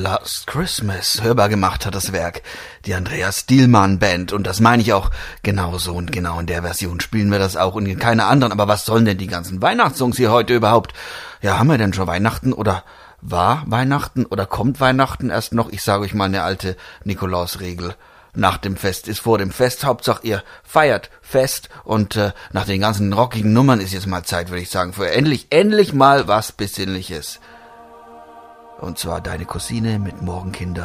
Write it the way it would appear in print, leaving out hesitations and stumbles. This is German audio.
Last Christmas hörbar gemacht hat, das Werk. Die Andreas Dielmann Band. Und das meine ich auch genauso und genau in der Version spielen wir das auch und in keiner anderen. Aber was sollen denn die ganzen Weihnachtssongs hier heute überhaupt? Ja, haben wir denn schon Weihnachten oder war Weihnachten oder kommt Weihnachten erst noch? Ich sage euch mal eine alte Nikolausregel. Nach dem Fest ist vor dem Fest. Hauptsache ihr feiert Fest und nach den ganzen rockigen Nummern ist jetzt mal Zeit, würde ich sagen, für endlich mal was Besinnliches. Und zwar deine Cousine mit Morgenkinder